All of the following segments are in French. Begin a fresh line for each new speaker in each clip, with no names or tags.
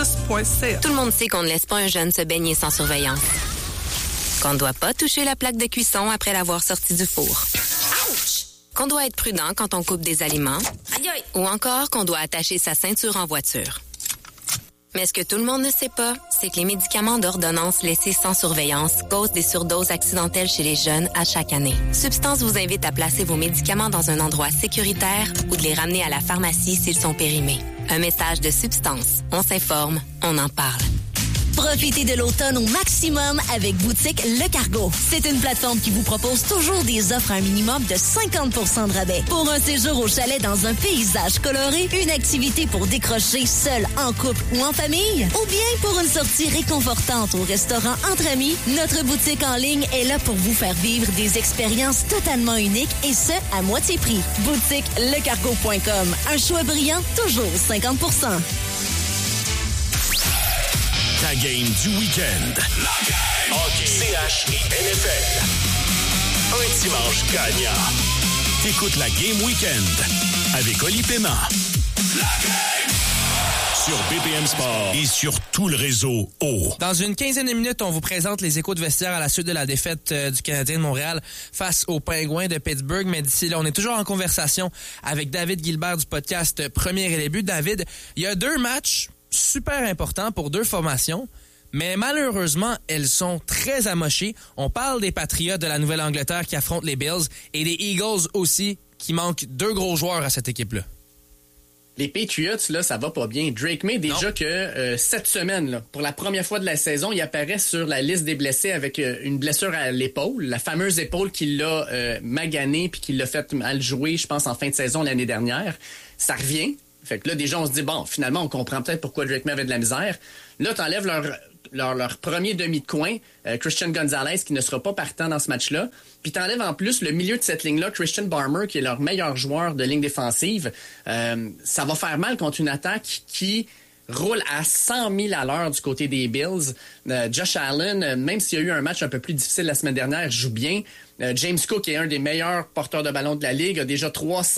Genesis.ca.
Tout le monde sait qu'on ne laisse pas un jeune se baigner sans surveillance. Qu'on ne doit pas toucher la plaque de cuisson après l'avoir sorti du four. Ouch! Qu'on doit être prudent quand on coupe des aliments. Aïe aïe! Ou encore qu'on doit attacher sa ceinture en voiture. Mais ce que tout le monde ne sait pas, c'est que les médicaments d'ordonnance laissés sans surveillance causent des surdoses accidentelles chez les jeunes à chaque année. Substance vous invite à placer vos médicaments dans un endroit sécuritaire ou de les ramener à la pharmacie s'ils sont périmés. Un message de Substance. On s'informe, on en parle.
Profitez de l'automne au maximum avec Boutique Le Cargo. C'est une plateforme qui vous propose toujours des offres à un minimum de 50% de rabais. Pour un séjour au chalet dans un paysage coloré, une activité pour décrocher seul, en couple ou en famille, ou bien pour une sortie réconfortante au restaurant entre amis, notre boutique en ligne est là pour vous faire vivre des expériences totalement uniques et ce, à moitié prix. BoutiqueLeCargo.com. Un choix brillant, toujours 50%.
Ta game du week-end. La game. Hockey, CH et NFL. Un dimanche gagnant. T'écoutes la Game Week-end avec Oli Paiement. La game. Sur BPM Sport et sur tout le réseau O.
Dans une quinzaine de minutes, on vous présente les échos de vestiaire à la suite de la défaite du Canadien de Montréal face aux Pingouins de Pittsburgh. Mais d'ici là, on est toujours en conversation avec David Gilbert du podcast Premier et les buts. David, il y a 2 matchs super important pour 2 formations, mais malheureusement, elles sont très amochées. On parle des Patriots de la Nouvelle-Angleterre qui affrontent les Bills et des Eagles aussi qui manquent 2 gros joueurs à cette équipe-là.
Les Patriots, là, ça va pas bien. Drake May, déjà que cette semaine, là, pour la première fois de la saison, il apparaît sur la liste des blessés avec une blessure à l'épaule, la fameuse épaule qui l'a magané puis qui l'a fait mal jouer, je pense, en fin de saison l'année dernière. Ça revient. Fait que là, déjà, on se dit, bon, finalement, on comprend peut-être pourquoi Drake May avait de la misère. Là, t'enlèves leur premier demi de coin, Christian Gonzalez, qui ne sera pas partant dans ce match-là. Puis t'enlèves en plus le milieu de cette ligne-là, Christian Barmer, qui est leur meilleur joueur de ligne défensive. Ça va faire mal contre une attaque qui roule à 100 000 à l'heure du côté des Bills. Josh Allen, même s'il y a eu un match un peu plus difficile la semaine dernière, joue bien. James Cook est un des meilleurs porteurs de ballon de la Ligue, a déjà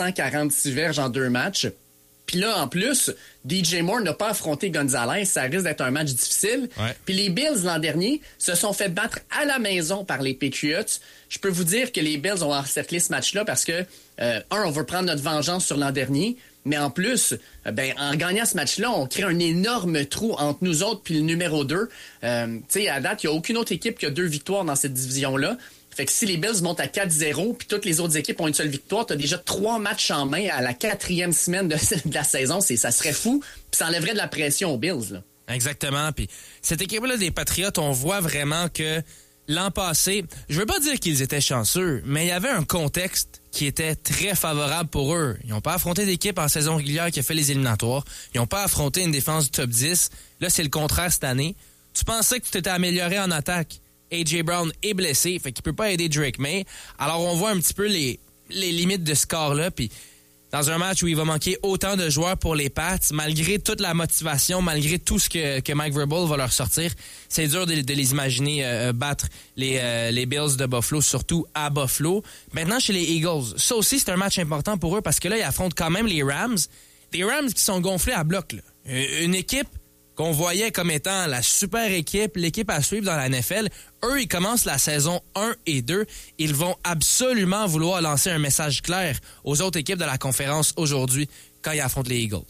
346 verges en 2 matchs. Puis là, en plus, DJ Moore n'a pas affronté Gonzalez. Ça risque d'être un match difficile. Ouais. Puis les Bills, l'an dernier, se sont fait battre à la maison par les Patriots. Je peux vous dire que les Bills ont encerclé ce match-là parce que, on veut prendre notre vengeance sur l'an dernier. Mais en plus, en gagnant ce match-là, on crée un énorme trou entre nous autres puis le numéro 2. Tu sais, à date, il n'y a aucune autre équipe qui a 2 victoires dans cette division-là. Fait que si les Bills montent à 4-0 puis toutes les autres équipes ont une seule victoire, t'as déjà 3 matchs en main à la 4e semaine de la saison. Ça serait fou. Puis ça enlèverait de la pression aux Bills, là.
Exactement. Puis cette équipe-là des Patriots, on voit vraiment que l'an passé, je veux pas dire qu'ils étaient chanceux, mais il y avait un contexte qui était très favorable pour eux. Ils n'ont pas affronté d'équipe en saison régulière qui a fait les éliminatoires. Ils n'ont pas affronté une défense du top 10. Là, c'est le contraire cette année. Tu pensais que tu t'étais amélioré en attaque. A.J. Brown est blessé, fait qu'il peut pas aider Drake May. Alors, on voit un petit peu les limites de ce score-là. Puis, dans un match où il va manquer autant de joueurs pour les Pats, malgré toute la motivation, malgré tout ce que Mike Vrabel va leur sortir, c'est dur de les imaginer battre les Bills de Buffalo, surtout à Buffalo. Maintenant, chez les Eagles, ça aussi, c'est un match important pour eux parce que là, ils affrontent quand même les Rams. Des Rams qui sont gonflés à bloc, là. Une équipe qu'on voyait comme étant la super équipe, l'équipe à suivre dans la NFL, eux, ils commencent la saison 1 et 2. Ils vont absolument vouloir lancer un message clair aux autres équipes de la conférence aujourd'hui quand ils affrontent les Eagles.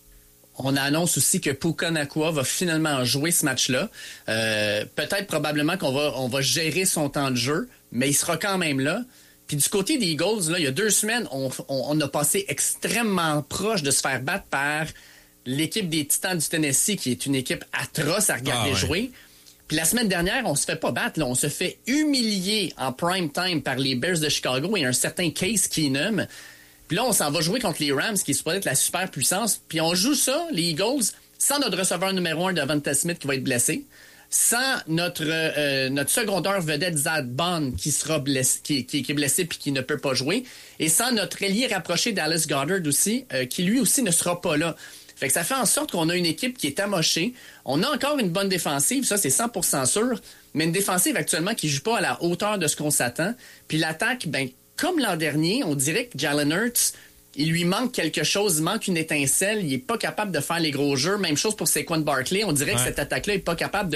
On annonce aussi que Puka Nacua va finalement jouer ce match-là. Peut-être probablement qu'on va gérer son temps de jeu, mais il sera quand même là. Puis du côté des Eagles, là, il y a 2 semaines, on a passé extrêmement proche de se faire battre par l'équipe des Titans du Tennessee, qui est une équipe atroce à regarder jouer. Puis la semaine dernière, on se fait pas battre. Là. On se fait humilier en prime time par les Bears de Chicago et un certain Case Keenum. Puis là, on s'en va jouer contre les Rams, qui est supposé être la super puissance. Puis on joue ça, les Eagles, sans notre receveur numéro 1, Devonta Smith, qui va être blessé, sans notre secondeur vedette, Zad Bond, qui sera blessé, qui est blessé puis qui ne peut pas jouer, et sans notre ailier rapproché, Dallas Goedert aussi, qui lui aussi ne sera pas là. Fait que ça fait en sorte qu'on a une équipe qui est amochée. On a encore une bonne défensive, ça c'est 100% sûr, mais une défensive actuellement qui joue pas à la hauteur de ce qu'on s'attend. Puis l'attaque, comme l'an dernier, on dirait que Jalen Hurts, il lui manque quelque chose, il manque une étincelle, il est pas capable de faire les gros jeux. Même chose pour Saquon Barkley, on dirait que cette attaque-là est pas capable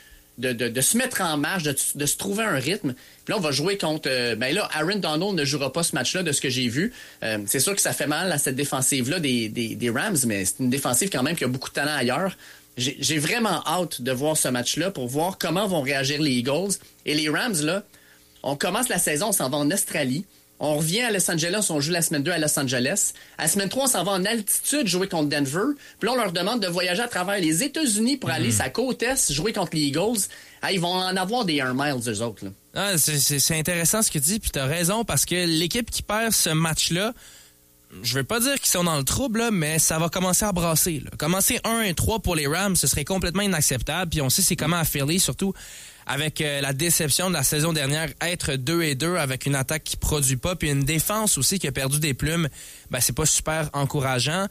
de se mettre en marche, de se trouver un rythme. Puis là, on va jouer contre... Aaron Donald ne jouera pas ce match-là de ce que j'ai vu. C'est sûr que ça fait mal à cette défensive-là des Rams, mais c'est une défensive quand même qui a beaucoup de talent ailleurs. J'ai vraiment hâte de voir ce match-là pour voir comment vont réagir les Eagles. Et les Rams, là, on commence la saison, on s'en va en Australie. On revient à Los Angeles, on joue la semaine 2 à Los Angeles. À la semaine 3, on s'en va en altitude jouer contre Denver. Puis là, on leur demande de voyager à travers les États-Unis pour aller sur la côte Est jouer contre les Eagles. Ah, ils vont en avoir des 1 mile, eux autres. Là.
Ah, c'est intéressant ce que tu dis, puis t'as raison, parce que l'équipe qui perd ce match-là, je vais pas dire qu'ils sont dans le trouble, là, mais ça va commencer à brasser. Là. Commencer 1-3 pour les Rams, ce serait complètement inacceptable. Puis on sait c'est comment à Philly, surtout avec la déception de la saison dernière, être 2-2 avec une attaque qui produit pas, puis une défense aussi qui a perdu des plumes, ben c'est pas super encourageant.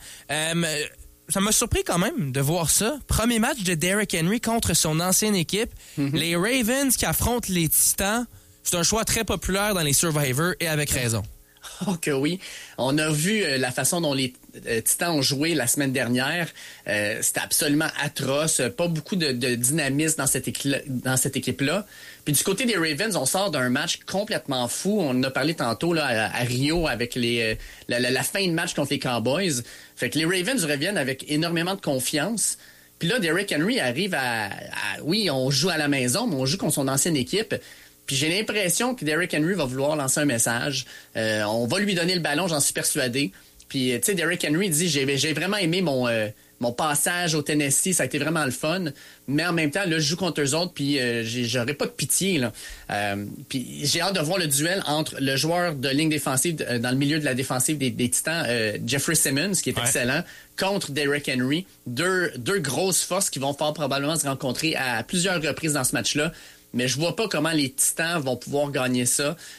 Ça m'a surpris quand même de voir ça. Premier match de Derrick Henry contre son ancienne équipe. Les Ravens qui affrontent les Titans, c'est un choix très populaire dans les Survivors et avec raison.
Oh que oui. On a vu la façon dont les Titans ont joué la semaine dernière. C'était absolument atroce. Pas beaucoup de dynamisme dans cette équipe-là. Puis du côté des Ravens, on sort d'un match complètement fou. On en a parlé tantôt là, à Rio avec la fin de match contre les Cowboys. Fait que les Ravens reviennent avec énormément de confiance. Puis là, Derrick Henry arrive oui, on joue à la maison, mais on joue contre son ancienne équipe. Puis j'ai l'impression que Derrick Henry va vouloir lancer un message. On va lui donner le ballon, j'en suis persuadé. Puis, tu sais, Derrick Henry dit, j'ai vraiment aimé mon passage au Tennessee, ça a été vraiment le fun. Mais en même temps, là, je joue contre eux autres, puis j'aurais pas de pitié, là. Puis j'ai hâte de voir le duel entre le joueur de ligne défensive, dans le milieu de la défensive des Titans, Jeffrey Simmons, qui est excellent, contre Derrick Henry. Deux grosses forces qui vont fort probablement se rencontrer à plusieurs reprises dans ce match-là. Mais je vois pas comment les Titans vont pouvoir gagner ça.